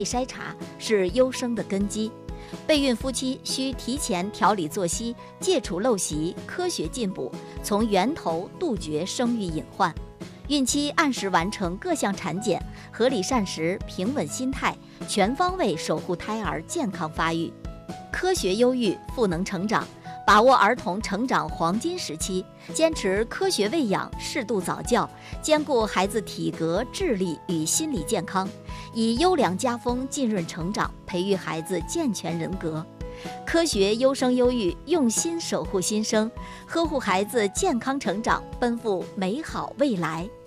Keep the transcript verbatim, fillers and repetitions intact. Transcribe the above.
筛查是优生的根基。备孕夫妻需提前调理作息，戒除陋习，科学进补，从源头杜绝生育隐患。孕期按时完成各项产检，合理膳食，平稳心态，全方位守护胎儿健康发育。科学优育，赋能成长，把握儿童成长黄金时期，坚持科学喂养，适度早教，兼顾孩子体格、智力与心理健康，以优良家风浸润成长，培育孩子健全人格。科学优生优育，用心守护新生，呵护孩子健康成长，奔赴美好未来。